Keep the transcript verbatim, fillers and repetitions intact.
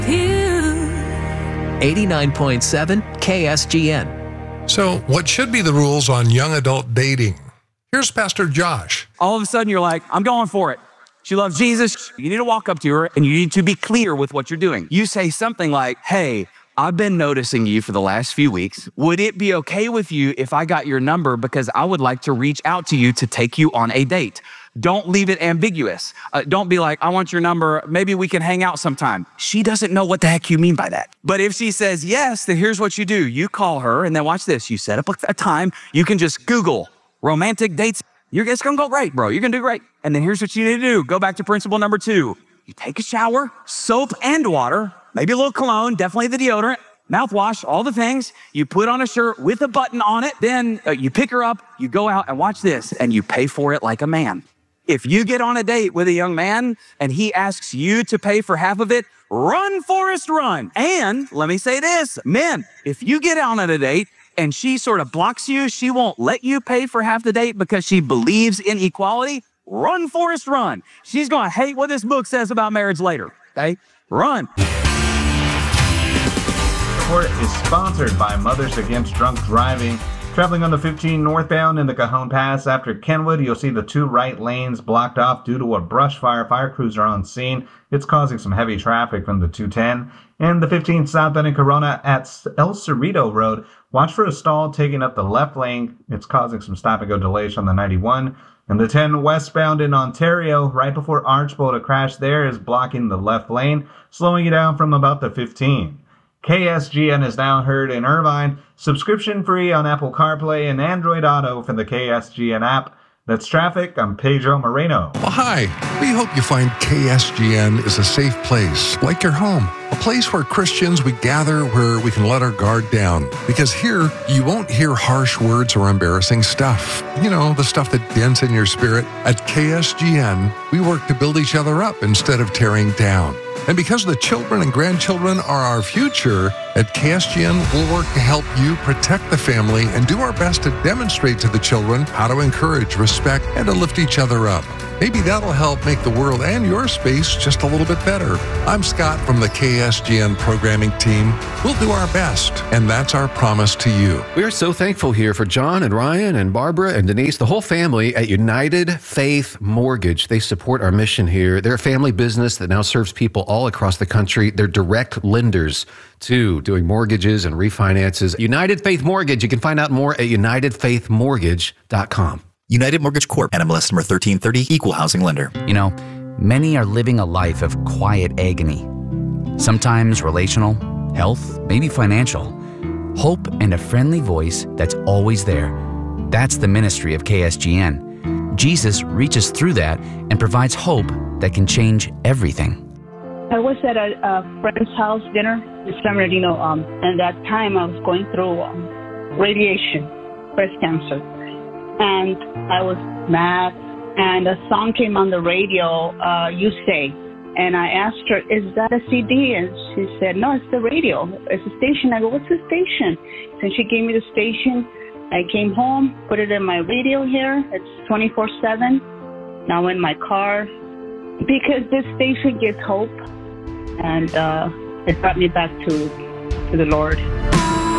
eighty-nine point seven K S G N. So, what should be the rules on young adult dating? Here's Pastor Josh. All of a sudden, you're like, I'm going for it. She loves Jesus. You need to walk up to her, and you need to be clear with what you're doing. You say something like, hey, I've been noticing you for the last few weeks. Would it be okay with you if I got your number because I would like to reach out to you to take you on a date? Don't leave it ambiguous. Uh, don't be like, I want your number. Maybe we can hang out sometime. She doesn't know what the heck you mean by that. But if she says yes, then here's what you do. You call her, and then watch this. You set up a, a time. You can just Google romantic dates. You're, it's going to go great, bro. You're going to do great. And then here's what you need to do. Go back to principle number two. You take a shower, soap and water, maybe a little cologne, definitely the deodorant, mouthwash, all the things. You put on a shirt with a button on it. Then uh, you pick her up, you go out and watch this, and you pay for it like a man. If you get on a date with a young man and he asks you to pay for half of it, run, Forrest, run. And let me say this, men, if you get on a date and she sort of blocks you, she won't let you pay for half the date because she believes in equality, run, Forrest, run. She's going to hate what this book says about marriage later, okay? Run. Report is sponsored by Mothers Against Drunk Driving. Traveling on the fifteen northbound in the Cajon Pass after Kenwood, you'll see the two right lanes blocked off due to a brush fire. Fire crews are on scene. It's causing some heavy traffic from the two ten. And the fifteen southbound in Corona at El Cerrito Road, watch for a stall taking up the left lane. It's causing some stop-and-go delays on the ninety-one. And the ten westbound in Ontario, right before Archbold, a crash there is blocking the left lane, slowing you down from about the fifteen. K S G N is now heard in Irvine, subscription free on Apple CarPlay and Android Auto for the K S G N app. That's traffic. I'm Pedro Moreno. Well, hi. We hope you find K S G N is a safe place, like your home. A place where Christians, we gather where we can let our guard down. Because here, you won't hear harsh words or embarrassing stuff. You know, the stuff that dents in your spirit. At K S G N, we work to build each other up instead of tearing down. And because the children and grandchildren are our future, at K S G N, we'll work to help you protect the family and do our best to demonstrate to the children how to encourage, respect, and to lift each other up. Maybe that'll help make the world and your space just a little bit better. I'm Scott from the K S G N programming team. We'll do our best, and that's our promise to you. We are so thankful here for John and Ryan and Barbara and Denise, the whole family at United Faith Mortgage. They support our mission here. They're a family business that now serves people all across the country. They're direct lenders too, doing mortgages and refinances. United Faith Mortgage. You can find out more at united faith mortgage dot com. United Mortgage Corp. N M L S number thirteen thirty, Equal Housing Lender. You know, many are living a life of quiet agony. Sometimes relational, health, maybe financial. Hope and a friendly voice that's always there. That's the ministry of K S G N. Jesus reaches through that and provides hope that can change everything. I was at a, a friend's house dinner in San Bernardino, um, and that time I was going through um, radiation, breast cancer. And I was mad, and a song came on the radio, uh, You Say. And I asked her, is that a C D? And she said, no, it's the radio. It's a station. I go, what's the station? So she gave me the station. I came home, put it in my radio here. It's twenty-four seven. Now in my car. Because this station gives hope. And uh, it brought me back to, to the Lord.